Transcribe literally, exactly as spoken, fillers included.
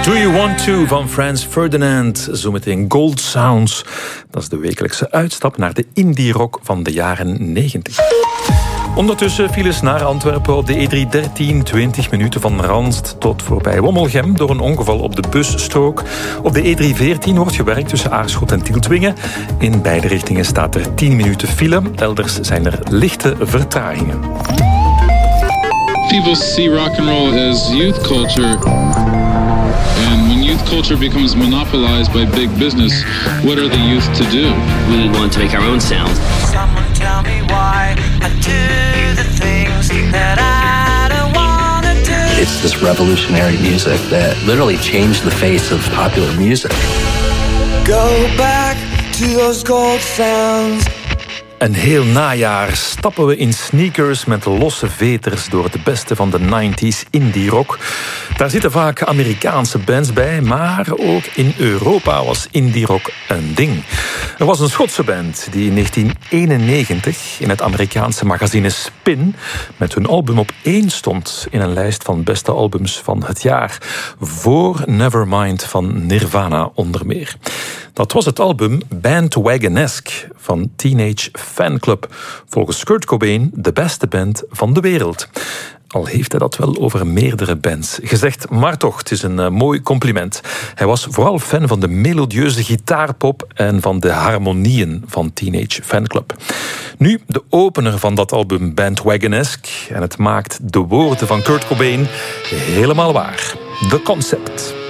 Do You Want To van Franz Ferdinand. Zometeen Gold Sounds. Dat is de wekelijkse uitstap naar de indie-rock van de jaren negentig. Ondertussen files naar Antwerpen op de E drie dertien, twintig minuten van Randst tot voorbij Wommelgem door een ongeval op de busstrook. Op de E drie veertien wordt gewerkt tussen Aarschot en Tieltwingen. In beide richtingen staat er tien minuten file. Elders zijn er lichte vertragingen. People see rock and roll as youth culture. And when youth culture becomes monopolized by big business, what are the youth to do? We want to make our own sound. Someone tell me why I do the things that I don't want to do. It's this revolutionary music that literally changed the face of popular music. Go back to those gold sounds. Een heel najaar stappen we in sneakers met losse veters door het beste van de negentig indie rock. Daar zitten vaak Amerikaanse bands bij, maar ook in Europa was indie rock een ding. Er was een Schotse band die in negentien eenennegentig in het Amerikaanse magazine Spin met hun album op één stond in een lijst van beste albums van het jaar. Voor Nevermind van Nirvana onder meer. Dat was het album Bandwagonesque van Teenage Fanclub. Volgens Kurt Cobain de beste band van de wereld. Al heeft hij dat wel over meerdere bands gezegd. Maar toch, het is een uh, mooi compliment. Hij was vooral fan van de melodieuze gitaarpop en van de harmonieën van Teenage Fanclub. Nu, de opener van dat album Bandwagonesque. En het maakt de woorden van Kurt Cobain helemaal waar. The Concept.